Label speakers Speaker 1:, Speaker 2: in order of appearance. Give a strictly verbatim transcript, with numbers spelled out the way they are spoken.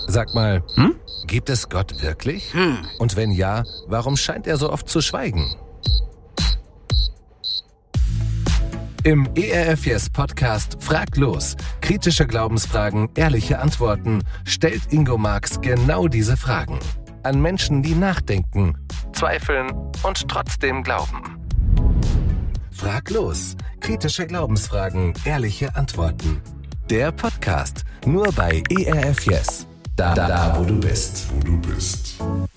Speaker 1: Sag mal, hm? Gibt es Gott wirklich?
Speaker 2: Hm.
Speaker 1: Und wenn ja, warum scheint er so oft zu schweigen? Im E R F Yes Podcast Frag los. Kritische Glaubensfragen, ehrliche Antworten stellt Ingo Marx genau diese Fragen. An Menschen, die nachdenken, zweifeln und trotzdem glauben. Frag los. Kritische Glaubensfragen, ehrliche Antworten. Der Podcast nur bei E R F Yes. Da, da, wo du bist.
Speaker 3: Wo du bist.